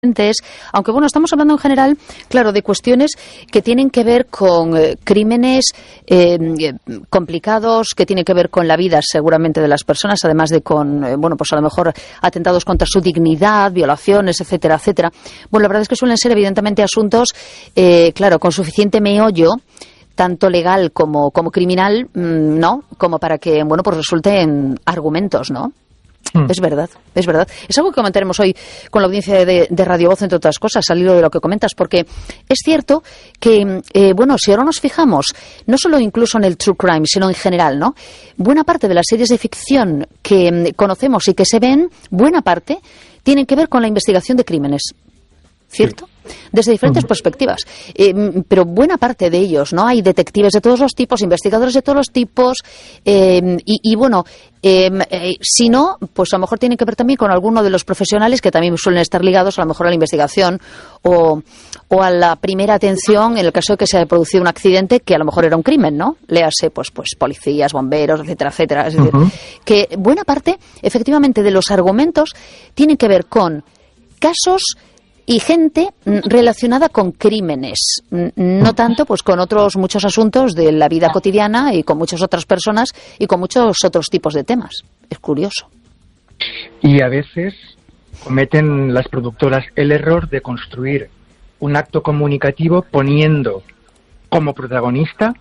Aunque bueno, estamos hablando en general, claro, de cuestiones que tienen que ver con crímenes complicados, que tienen que ver con la vida seguramente de las personas, además de con, bueno, pues a lo mejor atentados contra su dignidad, violaciones, etcétera, etcétera. Bueno, la verdad es que suelen ser evidentemente asuntos, claro, con suficiente meollo, tanto legal como criminal, ¿no? Como para que, bueno, pues resulten argumentos, ¿no? Es verdad, es verdad. Es algo que comentaremos hoy con la audiencia de Radio Voz, entre otras cosas, al hilo de lo que comentas, porque es cierto que, bueno, si ahora nos fijamos, no solo incluso en el true crime, sino en general, ¿no? Buena parte de las series de ficción que conocemos y que se ven, buena parte, tienen que ver con la investigación de crímenes. ¿Cierto? Desde diferentes perspectivas. Pero buena parte de ellos, ¿no? Hay detectives de todos los tipos, investigadores de todos los tipos, y bueno, si no, pues a lo mejor tiene que ver también con alguno de los profesionales que también suelen estar ligados a lo mejor a la investigación o a la primera atención en el caso de que se haya producido un accidente que a lo mejor era un crimen, ¿no? Léase, pues policías, bomberos, etcétera, etcétera. Es decir, que buena parte, efectivamente, de los argumentos tienen que ver con casos y gente relacionada con crímenes, no tanto pues con otros muchos asuntos de la vida cotidiana y con muchas otras personas y con muchos otros tipos de temas. Es curioso. Y a veces cometen las productoras el error de construir un acto comunicativo poniendo como protagonista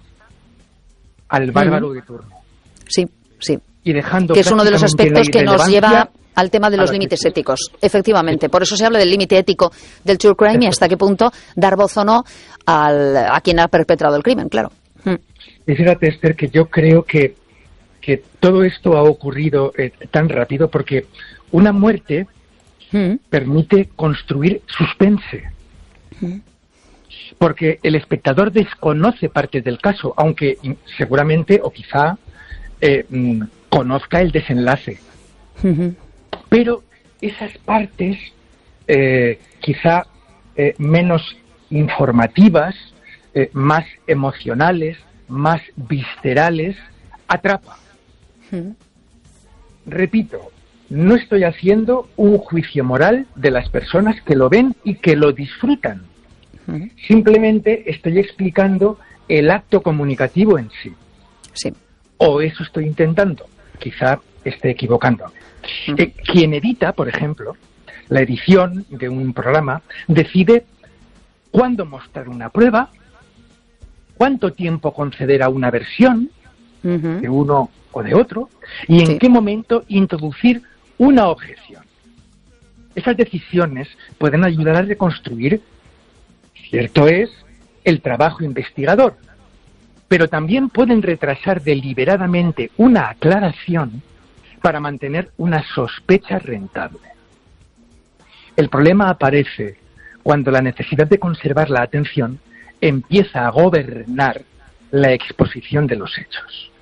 al bárbaro de turno. Sí, sí. Y dejando que es uno de los aspectos que nos lleva al tema de los límites éticos. Efectivamente, por eso se habla del límite ético del true crime y hasta qué punto dar voz o no a quien ha perpetrado el crimen, claro. Y fíjate, Esther, que yo creo que todo esto ha ocurrido tan rápido porque una muerte permite construir suspense. Porque el espectador desconoce parte del caso, aunque seguramente o quizá conozca el desenlace. Pero esas partes, quizá menos informativas, más emocionales, más viscerales, atrapa. Repito, no estoy haciendo un juicio moral de las personas que lo ven y que lo disfrutan. Simplemente estoy explicando el acto comunicativo en sí. Sí. O eso estoy intentando. Quizá esté equivocándome. Quien edita, por ejemplo, la edición de un programa, decide cuándo mostrar una prueba, cuánto tiempo conceder a una versión de uno o de otro, y en qué momento introducir una objeción. Esas decisiones pueden ayudar a reconstruir, cierto es, el trabajo investigador, pero también pueden retrasar deliberadamente una aclaración para mantener una sospecha rentable. El problema aparece cuando la necesidad de conservar la atención empieza a gobernar la exposición de los hechos.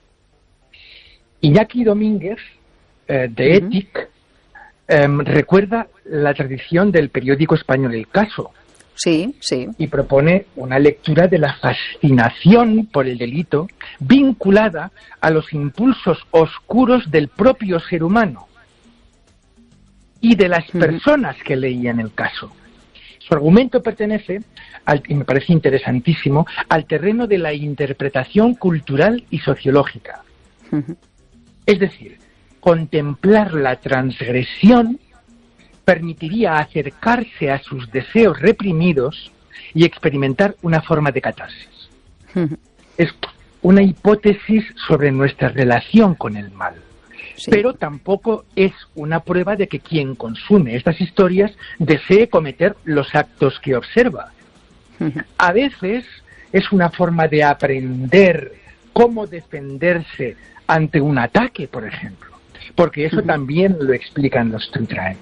Iñaki Domínguez, de ETIC, recuerda la tradición del periódico español El Caso. Sí, sí. Y propone una lectura de la fascinación por el delito vinculada a los impulsos oscuros del propio ser humano y de las personas que leían el caso. Su argumento pertenece, y me parece interesantísimo, al terreno de la interpretación cultural y sociológica. Es decir, contemplar la transgresión permitiría acercarse a sus deseos reprimidos y experimentar una forma de catarsis. Es una hipótesis sobre nuestra relación con el mal, pero tampoco es una prueba de que quien consume estas historias desee cometer los actos que observa. A veces es una forma de aprender cómo defenderse ante un ataque, por ejemplo, porque eso también lo explican los true crime.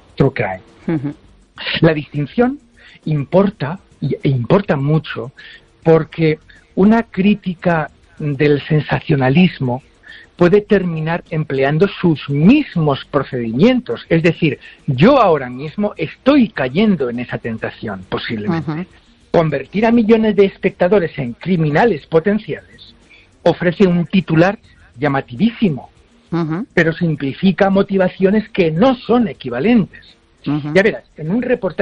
La distinción importa mucho porque una crítica del sensacionalismo puede terminar empleando sus mismos procedimientos. Es decir, yo ahora mismo estoy cayendo en esa tentación, posiblemente. Convertir a millones de espectadores en criminales potenciales ofrece un titular llamativísimo, pero simplifica motivaciones que no son equivalentes. Ya verás, en un reportaje